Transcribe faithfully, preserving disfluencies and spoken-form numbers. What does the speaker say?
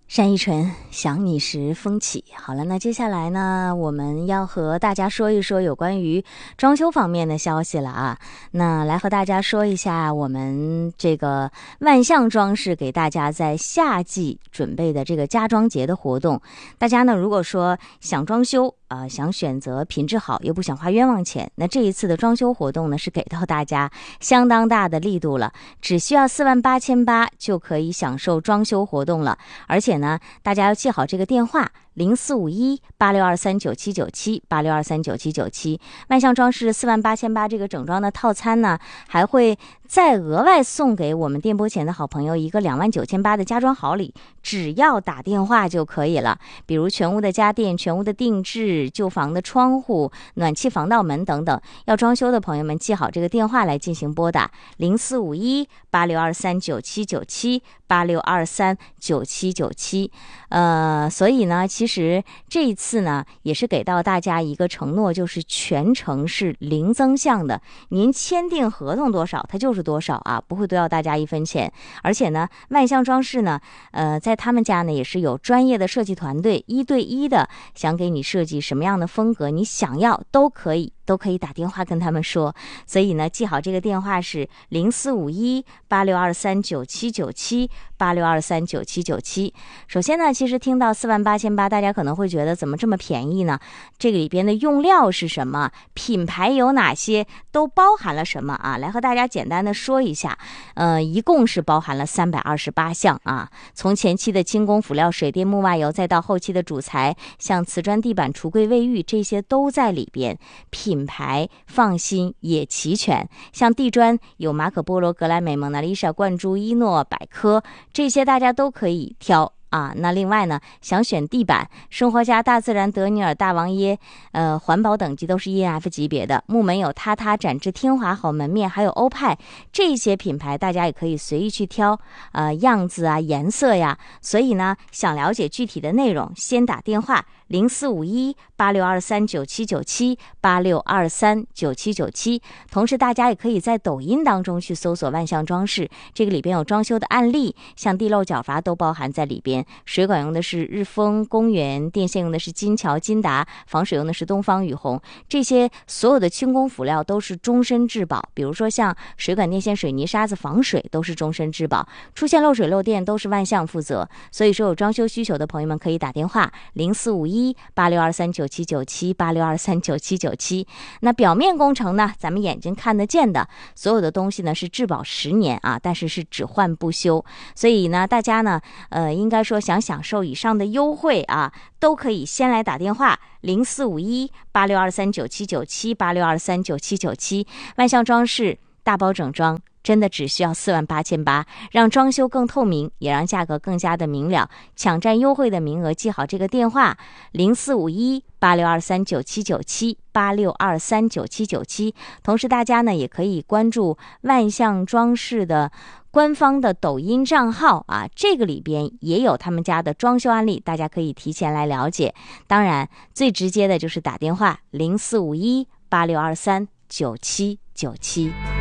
单依纯想你时风起。好了，那接下来呢，我们要和大家说一说有关于装修方面的消息了啊。那来和大家说一下我们这个万象装饰给大家在夏季准备的这个家装节的活动。大家呢，如果说想装修啊、呃，想选择品质好又不想花冤枉钱，那这一次的装修活动呢，是给到大家相当大的力度了，只需要四万八千八就可以享受装修活动了。而且呢，大家要记好这个电话零四五一八六二三九七九七八六二三九七九七。万象装饰四万八千八这个整装的套餐呢，还会再额外送给我们电波前的好朋友一个两万九千八的家装好礼，只要打电话就可以了。比如全屋的家电、全屋的定制、旧房的窗户、暖气防盗门等等。要装修的朋友们记好这个电话来进行拨打零四五一八六二三九七九七八六二三九七九七。呃，所以呢，其实这一次呢，也是给到大家一个承诺，就是全程是零增项的。您签订合同多少，它就是多少啊，不会多要大家一分钱。而且呢，万象装饰呢，呃，在他们家呢也是有专业的设计团队，一对一的想给你设计什么样的风格，你想要都可以。都可以打电话跟他们说。所以呢，记好这个电话是零四五一八六二三九七九七八六二三九七九七。首先呢，其实听到四万八千八，大家可能会觉得怎么这么便宜呢？这个里边的用料是什么？品牌有哪些？都包含了什么啊？来和大家简单的说一下。呃，一共是包含了三百二十八项啊，从前期的轻工辅料、水电木瓦油，再到后期的主材，像瓷砖地板、橱柜卫浴，这些都在里边。品牌放心也齐全，像地砖有马可波罗、格莱美、蒙娜丽莎、冠珠、伊诺、百科，这些大家都可以挑啊。那另外呢，想选地板，生活家、大自然、德尼尔、大王耶，呃，环保等级都是 E N F 级别的。木门有塌塌、展翅、天华好门面，还有欧派，这些品牌大家也可以随意去挑，呃，样子啊、颜色呀。所以呢，想了解具体的内容，先打电话零四五一八六二三九七九七八六二三九七九七。同时，大家也可以在抖音当中去搜索万象装饰，这个里边有装修的案例，像地漏角阀都包含在里边。水管用的是日丰、公园，电线用的是金桥、金达，防水用的是东方雨虹。这些所有的轻工辅料都是终身质保，比如说像水管、电线、水泥、沙子、防水都是终身质保，出现漏水漏电都是万象负责。所以说有装修需求的朋友们可以打电话零四五一八六二三九七九七八六二三九七九七。那表面工程呢，咱们眼睛看得见的所有的东西呢是质保十年啊，但是是只换不修。所以呢，大家呢，呃，应该说想享受以上的优惠啊，都可以先来打电话零四五一八六二三九七九七八六二三九七九七。万象装饰大包整装，真的只需要四万八千八，让装修更透明，也让价格更加的明了。抢占优惠的名额，记好这个电话零四五一八六二三九七九七八六二三九七九七。同时，大家呢也可以关注万象装饰的官方的抖音账号啊，这个里边也有他们家的装修案例，大家可以提前来了解。当然，最直接的就是打电话零四五一八六二三九七九七。